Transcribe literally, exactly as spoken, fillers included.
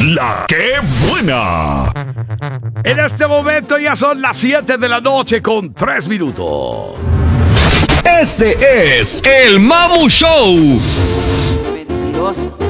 La que buena. En este momento ya son las siete de la noche con tres minutos. Este es el Mamu Show. veintidós